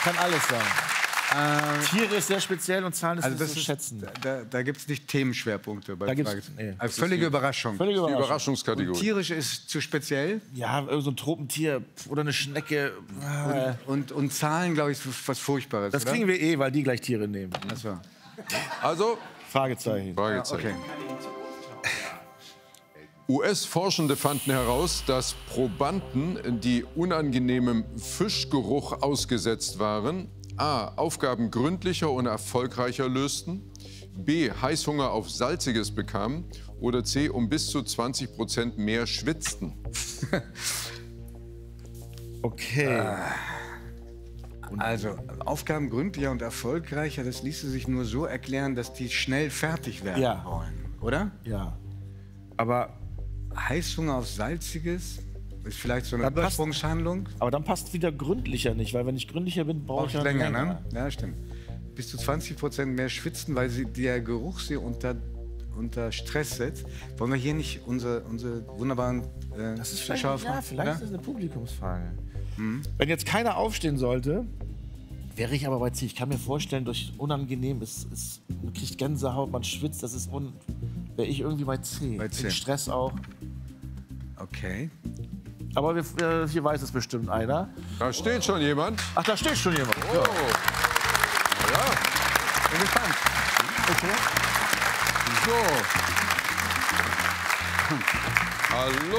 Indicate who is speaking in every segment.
Speaker 1: kann alles sein. Tiere ist sehr speziell und Zahlen ist
Speaker 2: Also
Speaker 1: nicht zu schätzen.
Speaker 2: Da gibt es nicht Themenschwerpunkte bei Fragezeichen.
Speaker 1: Nee.
Speaker 2: Also völlige Überraschung.
Speaker 1: Völlige
Speaker 3: Die
Speaker 1: Überraschung.
Speaker 3: Überraschungskategorie.
Speaker 2: Und tierisch ist zu speziell.
Speaker 1: Ja, irgend so ein Tropentier oder eine Schnecke.
Speaker 2: Und Zahlen, glaube ich, ist was Furchtbares.
Speaker 1: Das
Speaker 2: oder?
Speaker 1: kriegen wir eh, weil die gleich Tiere nehmen.
Speaker 2: Ach so.
Speaker 3: Also,
Speaker 1: Fragezeichen.
Speaker 3: Fragezeichen.
Speaker 2: Okay.
Speaker 3: US-Forschende fanden heraus, dass Probanden, die unangenehmem Fischgeruch ausgesetzt waren, a. Aufgaben gründlicher und erfolgreicher lösten, b. Heißhunger auf Salziges bekamen oder c. um bis zu 20% mehr schwitzten.
Speaker 1: Okay.
Speaker 2: Also, Aufgaben gründlicher und erfolgreicher, das ließe sich nur so erklären, dass die schnell fertig werden
Speaker 1: Ja.
Speaker 2: wollen, oder?
Speaker 1: Ja. Aber
Speaker 2: Heißhunger auf Salziges ist vielleicht so eine
Speaker 1: Dann passt-
Speaker 2: Übersprungshandlung.
Speaker 1: Aber dann passt wieder gründlicher nicht, weil wenn ich gründlicher bin, brauche ich ja
Speaker 2: Länger, ne? Ja, stimmt. Bis zu 20% mehr schwitzen, weil der Geruch sie unter Stress setzt. Wollen wir hier nicht unsere wunderbaren
Speaker 1: Das ist vielleicht,
Speaker 2: Zuschauer
Speaker 1: ja,
Speaker 2: fragen,
Speaker 1: vielleicht
Speaker 2: oder?
Speaker 1: ist das eine Publikumsfrage. Wenn jetzt keiner aufstehen sollte, wäre ich aber bei C. Ich kann mir vorstellen, durch unangenehm, man kriegt Gänsehaut, man schwitzt, das ist wäre ich irgendwie bei C.
Speaker 2: Bei C.
Speaker 1: Den Stress auch.
Speaker 2: Okay.
Speaker 1: Aber hier weiß es bestimmt einer.
Speaker 3: Da steht schon jemand.
Speaker 1: Ach, da steht schon jemand.
Speaker 3: Oh. Ja.
Speaker 2: Bin gespannt.
Speaker 3: So. Hallo.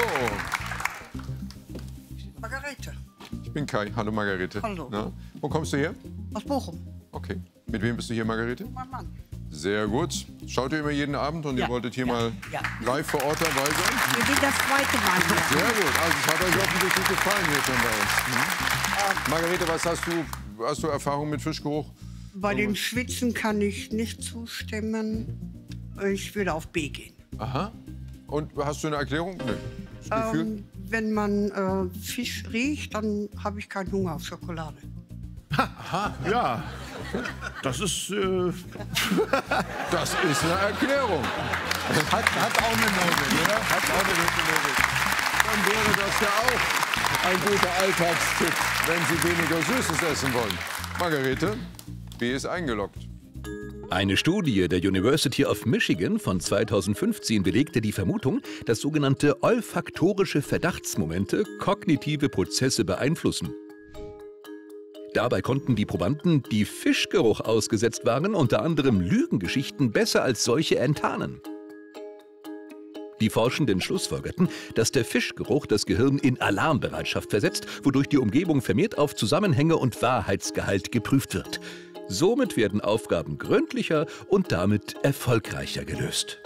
Speaker 4: Margarete,
Speaker 3: Ich bin Kai. Hallo Margarete.
Speaker 4: Hallo.
Speaker 3: Na, wo kommst du her?
Speaker 4: aus Bochum.
Speaker 3: Okay. Mit wem bist du hier, Margarete?
Speaker 4: Mein Mann.
Speaker 3: Sehr gut. Schaut ihr immer jeden Abend und ihr
Speaker 4: Ja,
Speaker 3: wolltet hier
Speaker 4: ja,
Speaker 3: mal
Speaker 4: ja.
Speaker 3: live vor Ort dabei sein?
Speaker 4: Wir sind das zweite Mal hier.
Speaker 3: Sehr gut. Also es hat euch offensichtlich gefallen hier schon bei uns. Margarete, was hast du Erfahrung mit Fischgeruch?
Speaker 4: Bei dem Schwitzen kann ich nicht zustimmen. Ich würde auf B gehen.
Speaker 3: Aha. Und hast du eine Erklärung? Nee. Das Gefühl?
Speaker 4: Wenn man Fisch riecht, dann habe ich keinen Hunger auf Schokolade.
Speaker 1: Ja, das ist.
Speaker 3: Das ist eine Erklärung.
Speaker 1: Hat auch eine Logik, oder? Hat auch eine Logik.
Speaker 3: Dann wäre das ja auch ein guter Alltagstipp, wenn Sie weniger Süßes essen wollen. Margarete, B ist eingeloggt.
Speaker 5: Eine Studie der University of Michigan von 2015 belegte die Vermutung, dass sogenannte olfaktorische Verdachtsmomente kognitive Prozesse beeinflussen. Dabei konnten die Probanden, die Fischgeruch ausgesetzt waren, unter anderem Lügengeschichten besser als solche enttarnen. Die Forschenden schlussfolgerten, dass der Fischgeruch das Gehirn in Alarmbereitschaft versetzt, wodurch die Umgebung vermehrt auf Zusammenhänge und Wahrheitsgehalt geprüft wird. Somit werden Aufgaben gründlicher und damit erfolgreicher gelöst.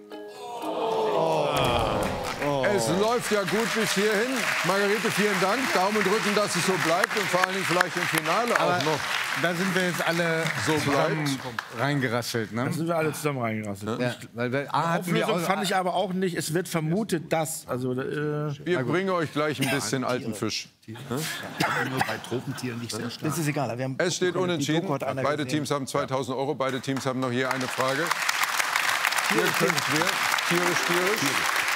Speaker 3: Es läuft ja gut bis hierhin. Margarete, vielen Dank. Daumen drücken, dass es so bleibt und vor allen Dingen vielleicht im Finale auch noch
Speaker 2: Da sind wir jetzt alle
Speaker 3: so
Speaker 2: zusammen
Speaker 3: bleibt.
Speaker 2: reingerasselt, ne?
Speaker 1: Da sind wir alle zusammen reingerasselt.
Speaker 2: Ja, weil A hatten wir
Speaker 1: Auflösung
Speaker 2: auch,
Speaker 1: fand ich aber auch nicht. Es wird vermutet, dass. Also,
Speaker 3: Wir bringen euch gleich ein bisschen alten Fisch.
Speaker 6: Nur bei Tropentieren nicht sehr stark.
Speaker 1: das ist egal. Wir haben
Speaker 3: Es steht
Speaker 1: die
Speaker 3: unentschieden.
Speaker 1: Doku hat einer
Speaker 3: Beide
Speaker 1: gesehen.
Speaker 3: Teams haben 2.000 €. Beide Teams haben noch hier eine Frage. Hier könnt ihr tierisch.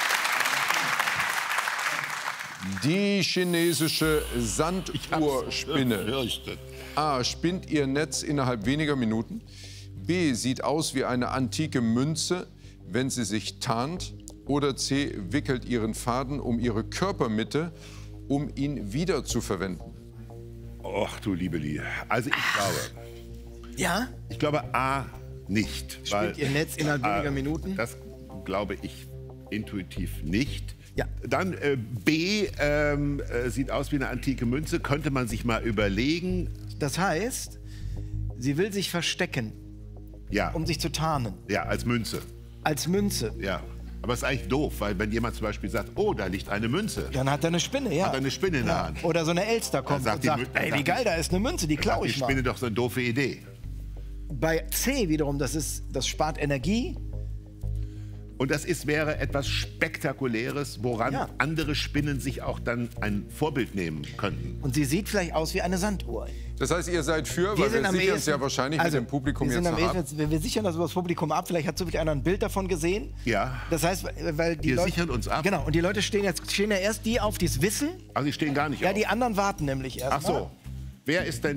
Speaker 3: Die chinesische Sanduhrspinne. A. Spinnt ihr Netz innerhalb weniger Minuten. B. Sieht aus wie eine antike Münze, wenn sie sich tarnt. Oder C. Wickelt ihren Faden um ihre Körpermitte, um ihn wieder zu verwenden.
Speaker 6: Och, du liebe Liebe. Also
Speaker 1: Ja?
Speaker 6: ich glaube A nicht.
Speaker 1: Spielt ihr Netz innerhalb weniger Minuten?
Speaker 6: Das glaube ich intuitiv nicht.
Speaker 1: Ja.
Speaker 6: Dann B sieht aus wie eine antike Münze. Könnte man sich mal überlegen.
Speaker 7: Das heißt, sie will sich verstecken,
Speaker 6: Ja,
Speaker 7: um sich zu tarnen.
Speaker 6: ja, als Münze.
Speaker 7: Als Münze.
Speaker 6: Ja. Aber es ist eigentlich doof, weil wenn jemand zum Beispiel sagt, oh, da liegt eine Münze,
Speaker 7: Dann hat er eine Spinne, ja.
Speaker 6: hat er eine Spinne in der Hand.
Speaker 7: Oder so eine Elster kommt
Speaker 6: sagt
Speaker 7: und
Speaker 6: die
Speaker 7: sagt,
Speaker 6: Mü-
Speaker 7: ey,
Speaker 6: sagt
Speaker 7: wie geil,
Speaker 6: die-
Speaker 7: da ist eine Münze, die
Speaker 6: Dann
Speaker 7: klaue
Speaker 6: sagt die
Speaker 7: ich mal.
Speaker 6: Spinne doch so eine doofe Idee.
Speaker 7: Bei C wiederum, das spart Energie.
Speaker 6: Und das wäre etwas Spektakuläres, woran
Speaker 7: Ja.
Speaker 6: andere Spinnen sich auch dann ein Vorbild nehmen könnten.
Speaker 7: Und sie sieht vielleicht aus wie eine Sanduhr.
Speaker 3: Das heißt, ihr seid für, weil wir sichern es ja wahrscheinlich mit dem Publikum
Speaker 7: wir
Speaker 3: jetzt
Speaker 7: sind am
Speaker 3: noch ab.
Speaker 7: ehesten, wir sichern das über das Publikum ab. Vielleicht hat zufällig einer ein Bild davon gesehen.
Speaker 6: Ja.
Speaker 7: Das heißt, weil die
Speaker 6: Wir
Speaker 7: Leute,
Speaker 6: sichern uns ab.
Speaker 7: Genau, und die Leute stehen ja erst die auf, die es wissen.
Speaker 6: Also die stehen gar nicht
Speaker 7: Ja,
Speaker 6: auf.
Speaker 7: die anderen warten nämlich erst.
Speaker 6: Ach so. Wer ist denn